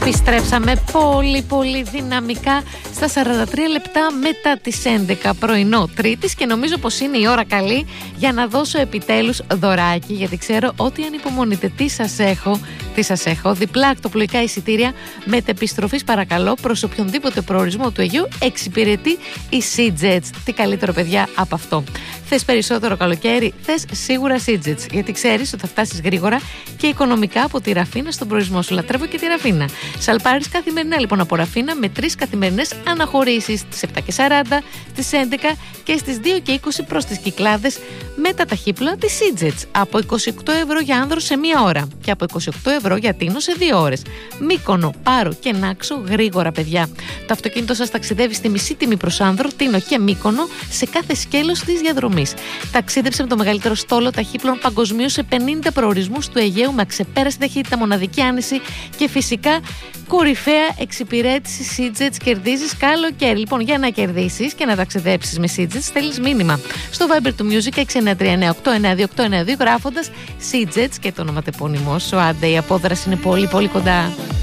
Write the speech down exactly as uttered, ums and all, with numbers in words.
Επιστρέψαμε πολύ πολύ δυναμικά στα σαράντα τρία λεπτά μετά τις έντεκα πρωινό Τρίτης και νομίζω πως είναι η ώρα καλή για να δώσω επιτέλους δωράκι, γιατί ξέρω ότι ανυπομονείτε. Τι σας έχω, τι σας έχω, διπλά ακτοπλοϊκά εισιτήρια μετεπιστροφής παρακαλώ προς οποιονδήποτε προορισμό του Αιγαίου εξυπηρετεί η SeaJets. Τι καλύτερο παιδιά από αυτό. Θες περισσότερο καλοκαίρι, θες σίγουρα SeaJets, γιατί ξέρεις ότι θα φτάσεις γρήγορα και οικονομικά από τη Ραφίνα στον προορισμό σου. Λατρεύω και τη Ραφίνα. Σαλπάρεις καθημερινά λοιπόν από Ραφίνα με τρεις καθημερινές αναχωρήσεις στις επτά και σαράντα, στις έντεκα και στις δύο και είκοσι προς τις Κυκλάδες με τα ταχύπλοα της SeaJets. Από είκοσι οκτώ ευρώ για άνδρο σε μία ώρα και από είκοσι οκτώ ευρώ για Τίνο σε δύο ώρες. Μύκονο, Πάρο και Νάξο γρήγορα παιδιά. Το αυτοκίνητο σας ταξιδεύει στη μισή τιμή προς άνδρο, Τίνο και Μύκονο σε κάθε σκέλος της διαδρομής. Ταξίδεψε με το μεγαλύτερο στόλο ταχύπλων παγκοσμίως σε πενήντα προορισμούς του Αιγαίου με αξεπέραστη ταχύτητα, μοναδική άνεση και φυσικά κορυφαία εξυπηρέτηση SeaJets. Κερδίζεις καλοκαίρι. Λοιπόν, για να κερδίσεις και να ταξιδέψεις με SeaJets, στέλνεις μήνυμα στο Viber του Music έξι εννιά τρία εννιά οκτώ εννιά δύο οκτώ εννιά δύο γράφοντας SeaJets και το ονοματεπώνυμό σου. Άντε, η απόδραση είναι πολύ πολύ κοντά.